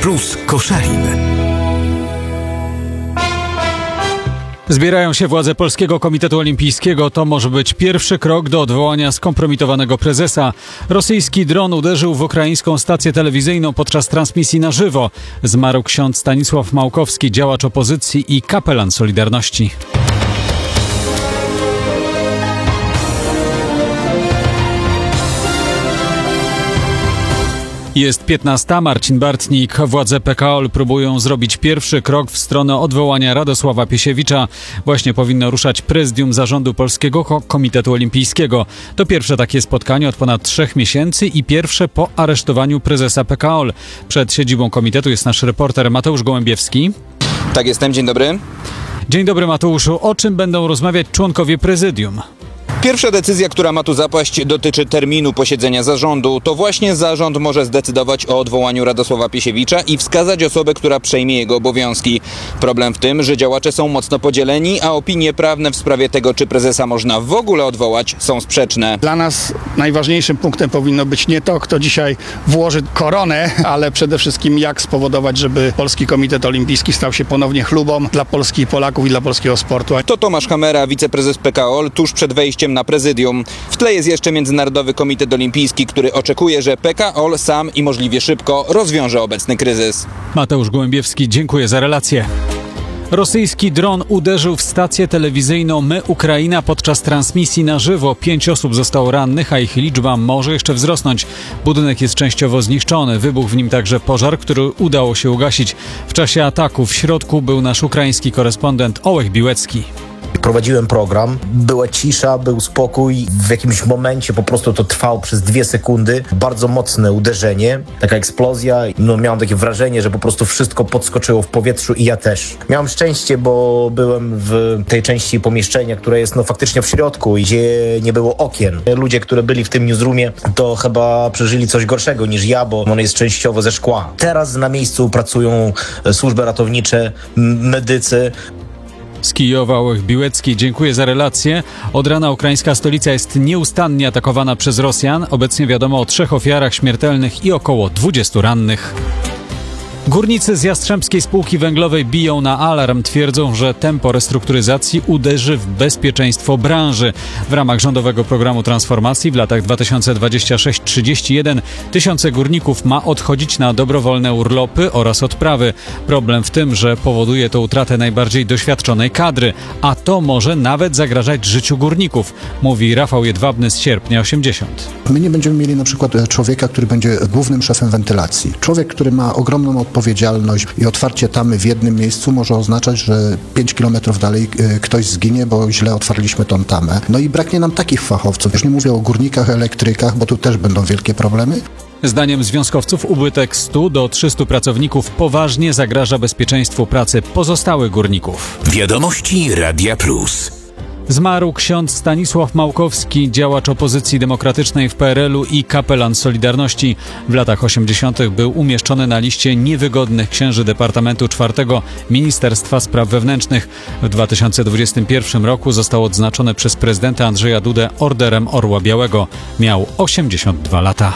Plus Koszalin. Zbierają się władze Polskiego Komitetu Olimpijskiego. To może być pierwszy krok do odwołania skompromitowanego prezesa. Rosyjski dron uderzył w ukraińską stację telewizyjną podczas transmisji na żywo. Zmarł ksiądz Stanisław Małkowski, działacz opozycji i kapelan Solidarności. Jest 15. Marcin Bartnik. Władze PKOL próbują zrobić pierwszy krok w stronę odwołania Radosława Piesiewicza. Właśnie powinno ruszać prezydium zarządu Polskiego Komitetu Olimpijskiego. To pierwsze takie spotkanie od ponad 3 miesięcy i pierwsze po aresztowaniu prezesa PKOL. Przed siedzibą komitetu jest nasz reporter Mateusz Gołębiewski. Tak, jestem. Dzień dobry. Dzień dobry, Mateuszu. O czym będą rozmawiać członkowie prezydium? Pierwsza decyzja, która ma tu zapaść, dotyczy terminu posiedzenia zarządu. To właśnie zarząd może zdecydować o odwołaniu Radosława Piesiewicza i wskazać osobę, która przejmie jego obowiązki. Problem w tym, że działacze są mocno podzieleni, a opinie prawne w sprawie tego, czy prezesa można w ogóle odwołać, są sprzeczne. Dla nas najważniejszym punktem powinno być nie to, kto dzisiaj włoży koronę, ale przede wszystkim jak spowodować, żeby Polski Komitet Olimpijski stał się ponownie chlubą dla Polski, Polaków i dla polskiego sportu. To Tomasz Hamera, wiceprezes PKOL, tuż przed wejściem na prezydium. W tle jest jeszcze Międzynarodowy Komitet Olimpijski, który oczekuje, że PKOL sam i możliwie szybko rozwiąże obecny kryzys. Mateusz Gołębiewski, dziękuję za relację. Rosyjski dron uderzył w stację telewizyjną My Ukraina podczas transmisji na żywo. 5 osób zostało rannych, a ich liczba może jeszcze wzrosnąć. Budynek jest częściowo zniszczony. Wybuchł w nim także pożar, który udało się ugasić. W czasie ataku w środku był nasz ukraiński korespondent Ołech Biłecki. Prowadziłem program, była cisza, był spokój. W jakimś momencie po prostu to trwało przez 2 sekundy. Bardzo mocne uderzenie, taka eksplozja. Miałem takie wrażenie, że po prostu wszystko podskoczyło w powietrzu i ja też. Miałem szczęście, bo byłem w tej części pomieszczenia, która jest faktycznie w środku, gdzie nie było okien. Ludzie, którzy byli w tym newsroomie, to chyba przeżyli coś gorszego niż ja, bo on jest częściowo ze szkła. Teraz na miejscu pracują służby ratownicze, medycy. Z Kijowa Ołech Biłecki, dziękuję za relację. Od rana ukraińska stolica jest nieustannie atakowana przez Rosjan. Obecnie wiadomo o 3 ofiarach śmiertelnych i około 20 rannych. Górnicy z Jastrzębskiej Spółki Węglowej biją na alarm. Twierdzą, że tempo restrukturyzacji uderzy w bezpieczeństwo branży. W ramach rządowego programu transformacji w latach 2026-31 tysiące górników ma odchodzić na dobrowolne urlopy oraz odprawy. Problem w tym, że powoduje to utratę najbardziej doświadczonej kadry, a to może nawet zagrażać życiu górników, mówi Rafał Jedwabny z Sierpnia 80. My nie będziemy mieli na przykład człowieka, który będzie głównym szefem wentylacji. Człowiek, który ma ogromną odpowiedzialność i otwarcie tamy w jednym miejscu może oznaczać, że 5 kilometrów dalej ktoś zginie, bo źle otwarliśmy tą tamę. No i braknie nam takich fachowców. Już nie mówię o górnikach, elektrykach, bo tu też będą wielkie problemy. Zdaniem związkowców ubytek 100 do 300 pracowników poważnie zagraża bezpieczeństwu pracy pozostałych górników. Wiadomości Radia Plus. Zmarł ksiądz Stanisław Małkowski, działacz opozycji demokratycznej w PRL-u i kapelan Solidarności. W latach 80. był umieszczony na liście niewygodnych księży Departamentu IV Ministerstwa Spraw Wewnętrznych. W 2021 roku został odznaczony przez prezydenta Andrzeja Dudę Orderem Orła Białego. Miał 82 lata.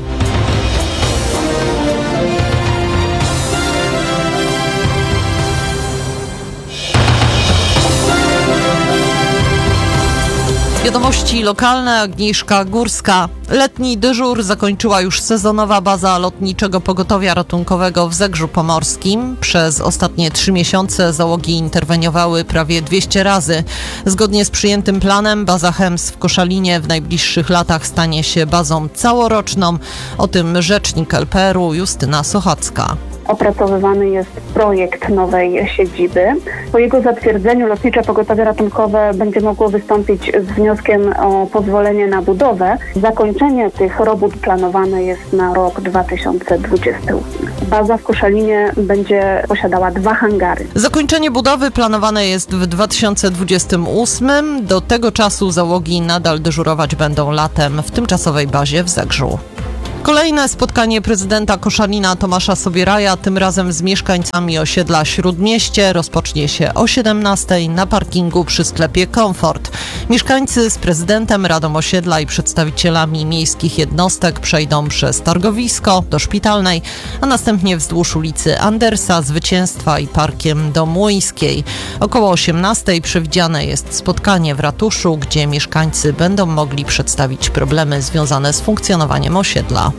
Wiadomości lokalne, Agnieszka Górska. Letni dyżur zakończyła już sezonowa baza lotniczego pogotowia ratunkowego w Zegrzu Pomorskim. Przez ostatnie 3 miesiące załogi interweniowały prawie 200 razy. Zgodnie z przyjętym planem baza Chems w Koszalinie w najbliższych latach stanie się bazą całoroczną. O tym rzecznik LPR-u Justyna Sochacka. Opracowywany jest projekt nowej siedziby. Po jego zatwierdzeniu Lotnicze Pogotowie Ratunkowe będzie mogło wystąpić z wnioskiem o pozwolenie na budowę. Zakończenie tych robót planowane jest na rok 2028. Baza w Koszalinie będzie posiadała 2 hangary. Zakończenie budowy planowane jest w 2028. Do tego czasu załogi nadal dyżurować będą latem w tymczasowej bazie w Zegrzu. Kolejne spotkanie prezydenta Koszalina Tomasza Sobieraja, tym razem z mieszkańcami osiedla Śródmieście, rozpocznie się o 17:00 na parkingu przy sklepie Komfort. Mieszkańcy z prezydentem, Radą Osiedla i przedstawicielami miejskich jednostek przejdą przez targowisko do Szpitalnej, a następnie wzdłuż ulicy Andersa, Zwycięstwa i parkiem do Młyńskiej. Około 18:00 przewidziane jest spotkanie w ratuszu, gdzie mieszkańcy będą mogli przedstawić problemy związane z funkcjonowaniem osiedla.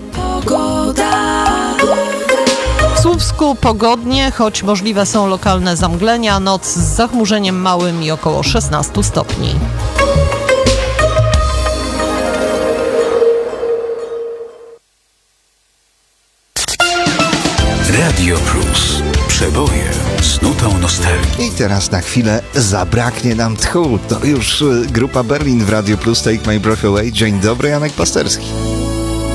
W Słupsku pogodnie, choć możliwe są lokalne zamglenia. Noc z zachmurzeniem małym i około 16 stopni. Radio Plus. Przeboje z nutą nostalgii. I teraz na chwilę zabraknie nam tchu. To już grupa Berlin w Radio Plus, Take My Breath Away. Dzień dobry, Janek Pasterski.